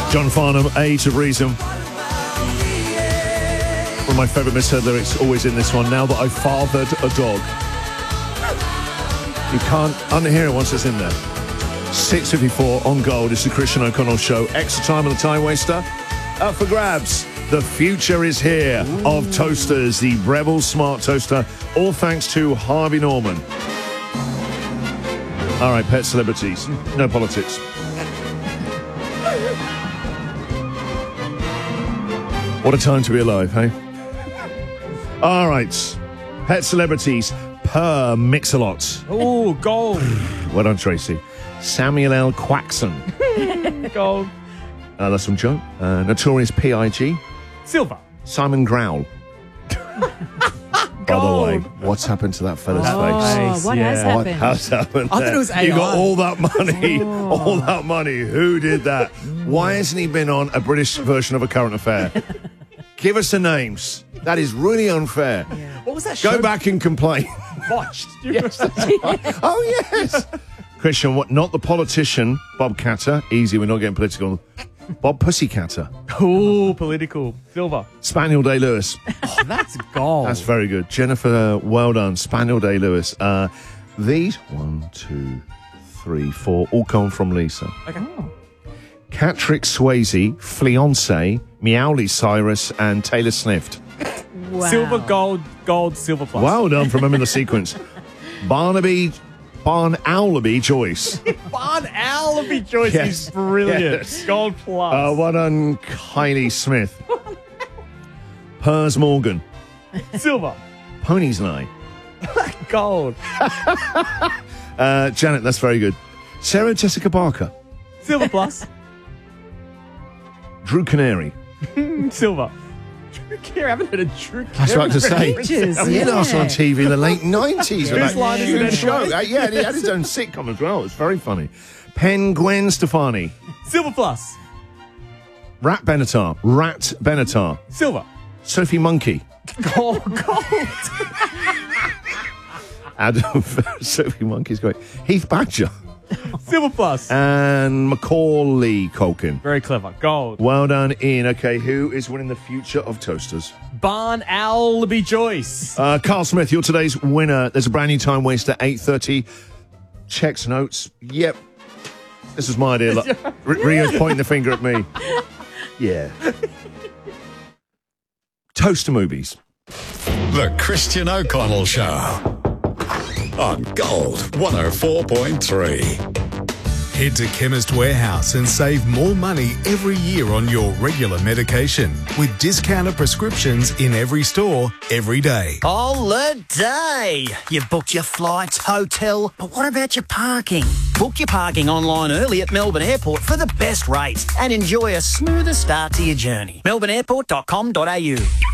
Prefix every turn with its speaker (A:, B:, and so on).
A: John Farnham, Age of Reason. One of my favourite misheard lyrics, always in this one. Now that I've fathered a dog. You can't unhear it once it's in there. 6:54 on Gold. It's the Christian O'Connell Show. Extra time on the Time Waster. Up for grabs. The future is here of toasters. The Breville Smart Toaster. All thanks to Harvey Norman. All right, pet celebrities. No politics. What a time to be alive, hey? All right. Pet celebrities per Mix-a-Lot.
B: Oh, Gold.
A: Well done, Tracy. Samuel L. Quaxon.
B: Gold.
A: That's from Joe. Notorious P.I.G.
B: Silver.
A: Simon Growell. By the way, what's happened to that fella's face?
C: What has
A: What
C: happened?
A: has happened?
B: I thought
A: there?
B: it was
A: You got
B: AI.
A: all that money. All that money. Who did that? Why hasn't he been on a British version of A Current Affair? Give us the names. That is really unfair.
B: What was that show?
A: Go back and complain.
B: Botched.
A: Oh, yes. Christian, what? Not the politician, Bob Catter. Easy, we're not getting political. Bob Pussycatter.
B: Oh, political. Silver.
A: Spaniel Day-Lewis.
B: Oh, that's Gold.
A: That's very good. Jennifer, well done. Spaniel Day-Lewis. These, 1, 2, 3, 4, all come from Lisa.
B: Okay.
A: Catrick Swayze, Fleonce, Meowly Cyrus, and Taylor Swift.
C: Wow.
B: Silver, gold, silver plus.
A: Well done from him in the sequence. Barnaby Joyce.
B: Barn Allaby Joyce
A: Yes.
B: is brilliant.
A: Yes.
B: Gold plus.
A: Well done, Kylie Smith. Piers Morgan.
B: Silver.
A: Pony's Eye.
B: Gold.
A: Janet, that's very good. Sarah Jessica Parker.
B: Silver plus.
A: Drew Canary.
B: Silver. Drew Carey. I haven't heard of Drew Carey.
A: I was about to say.
C: Ages,
A: He
C: yeah.
A: last on TV in the late 90s. with
B: Whose
A: that
B: line is it
A: huge show.
B: anyway?
A: Yeah, and he had his own sitcom as well. It's very funny. Gwen Stefani.
B: Silver plus.
A: Rat Benatar.
B: Silver.
A: Sophie Monkey.
B: Gold.
A: Adam. Sophie Monkey's great. Heath Badger.
B: Silver plus.
A: And Macaulay Culkin.
B: Very clever. Gold.
A: Well done, Ian. Okay, who is winning the future of toasters?
B: Barn Allaby Joyce.
A: Carl Smith, you're today's winner. There's a brand new Time Waster, 8:30. Checks notes. Yep. This is my idea. Look, Rio's pointing the finger at me. Yeah. Toaster movies.
D: The Christian O'Connell Show on Gold 104.3.
E: Head to Chemist Warehouse and save more money every year on your regular medication with discounted prescriptions in every store, every day.
F: Holiday! You've booked your flights, hotel, but what about your parking? Book your parking online early at Melbourne Airport for the best rates and enjoy a smoother start to your journey. melbourneairport.com.au